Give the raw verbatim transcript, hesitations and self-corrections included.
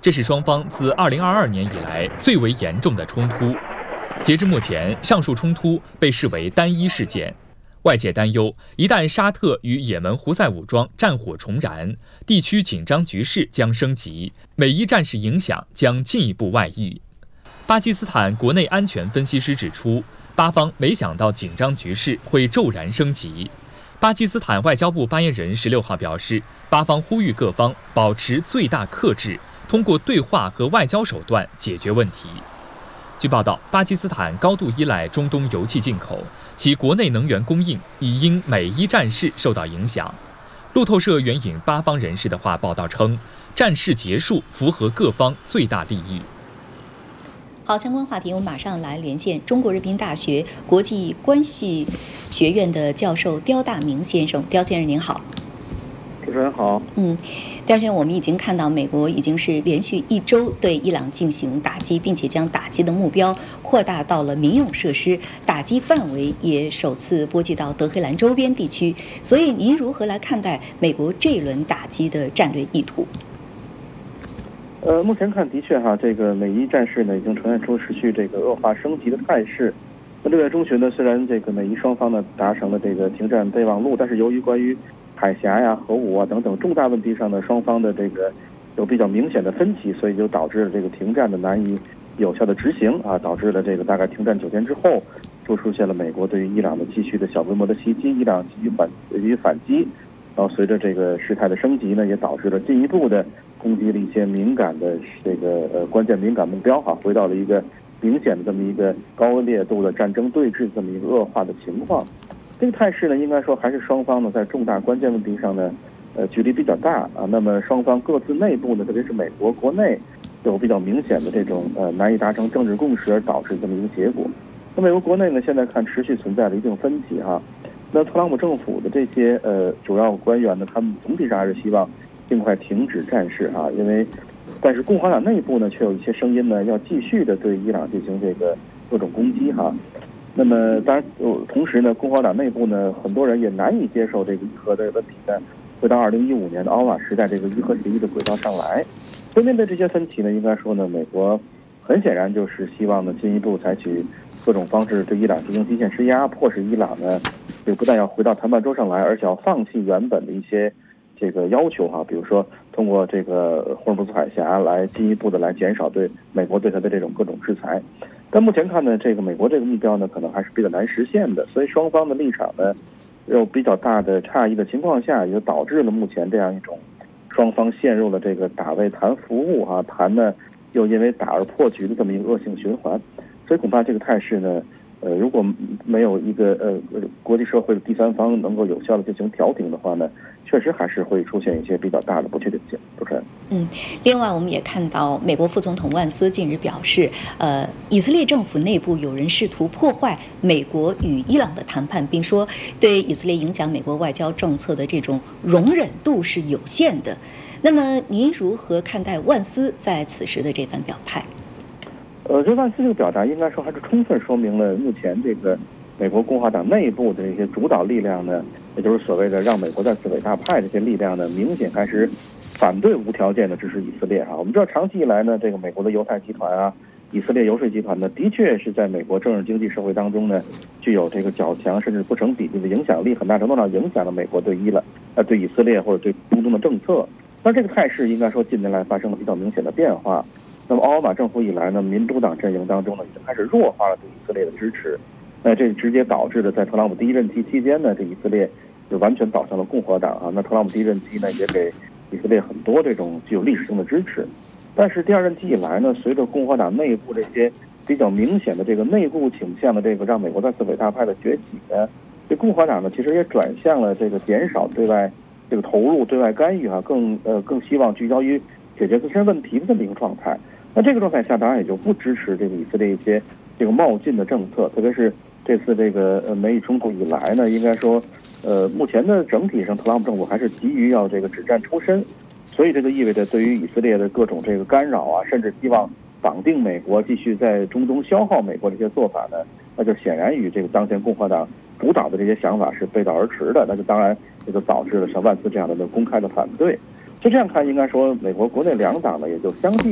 这是双方自二零二二年以来最为严重的冲突。截至目前，上述冲突被视为单一事件。外界担忧，一旦沙特与也门胡塞武装战火重燃，地区紧张局势将升级，美伊战事影响将进一步外溢。巴基斯坦国内安全分析师指出，巴方没想到紧张局势会骤然升级。巴基斯坦外交部发言人十六号表示，巴方呼吁各方保持最大克制，通过对话和外交手段解决问题。据报道，巴基斯坦高度依赖中东油气进口，其国内能源供应已因美伊战事受到影响。路透社援引巴方人士的话报道称，战事结束符合各方最大利益。 好，相关话题我们马上来连线中国人民大学国际关系学院的教授刁大明先生。刁先生您好。 主持人好。 嗯，刁先生，我们已经看到美国已经是连续一周对伊朗进行打击，并且将打击的目标扩大到了民用设施，打击范围也首次波及到德黑兰周边地区。所以您如何来看待美国这一轮打击的战略意图？ 呃，目前看的确哈，这个美伊战事呢已经呈现出持续这个恶化升级的态势。那六月中旬呢，虽然这个美伊双方呢达成了这个停战备忘录，但是由于关于海峡呀、核武啊等等重大问题上呢，双方的这个有比较明显的分歧，所以就导致了这个停战的难以有效的执行啊，导致了这个大概停战九天之后，就出现了美国对于伊朗的继续的小规模的袭击，伊朗急于反急于反击，然后随着这个事态的升级呢，也导致了进一步的攻击了一些敏感的这个呃关键敏感目标哈，回到了一个明显的这么一个高烈度的战争对峙这么一个恶化的情况。这个态势呢，应该说还是双方呢在重大关键问题上呢，呃距离比较大啊。那么双方各自内部呢，特别是美国国内有比较明显的这种呃难以达成政治共识而导致这么一个结果。那美国国内呢，现在看持续存在了一定分歧哈。那特朗普政府的这些呃主要官员呢，他们总体上还是希望尽快停止战事哈，因为但是共和党内部呢，却有一些声音呢，要继续的对伊朗进行这个各种攻击哈。那么当然，呃，同时呢，共和党内部呢，很多人也难以接受这个伊核的问题呢，回到二零一五年的奥瓦时代这个伊核协议的轨道上来。所以面对这些分歧呢，应该说呢，美国很显然就是希望呢，进一步采取各种方式对伊朗进行极限施压，迫使伊朗呢，这个不但要回到谈判桌上来，而且要放弃原本的一些这个要求哈，比如说通过这个霍尔木兹海峡来进一步的来减少对美国对它的这种各种制裁。但目前看呢，这个美国这个目标呢，可能还是比较难实现的，所以双方的立场呢，有比较大的差异的情况下，也就导致了目前这样一种双方陷入了这个打为谈服务哈，谈呢又因为打而破局的这么一个恶性循环。所以恐怕这个态势呢，呃，如果没有一个呃国际社会的第三方能够有效的进行调停的话呢，确实还是会出现一些比较大的不确定性。主持人， 嗯，另外我们也看到美国副总统万斯近日表示，呃，以色列政府内部有人试图破坏美国与伊朗的谈判，并说对以色列影响美国外交政策的这种容忍度是有限的。那么您如何看待万斯在此时的这番表态？ 呃，这万斯这个表达应该说还是充分说明了目前这个美国共和党内部的这些主导力量呢，也就是所谓的让美国在此伟大派这些力量呢，明显还是反对无条件的支持以色列哈。我们知道长期以来呢，这个美国的犹太集团啊，以色列游说集团呢，的确是在美国政治经济社会当中呢，具有这个较强甚至不成比例的影响力，很大程度上影响了美国对伊朗、呃对以色列或者对中东的政策。但这个态势应该说近年来发生了比较明显的变化。那么奥巴马政府以来呢，民主党阵营当中呢，已经开始弱化了对以色列的支持。那这直接导致的，在特朗普第一任期期间呢，这以色列就完全倒向了共和党啊。那特朗普第一任期呢，也给以色列很多这种具有历史性的支持。但是第二任期以来呢，随着共和党内部这些比较明显的这个内部倾向的这个让美国再次伟大派的崛起呢，这共和党呢其实也转向了这个减少对外这个投入、对外干预啊，更呃更希望聚焦于解决自身问题的这么一个状态。那这个状态下，当然也就不支持这个以色列一些这个冒进的政策，特别是这次这个呃美以冲突以来呢，应该说，呃，目前的整体上，特朗普政府还是急于要这个止战出身，所以这就意味着对于以色列的各种这个干扰啊，甚至希望绑定美国，继续在中东消耗美国这些做法呢，那就显然与这个当前共和党主导的这些想法是背道而驰的，那就当然也就导致了像万斯这样的公开的反对。就这样看，应该说美国国内两党呢也就相继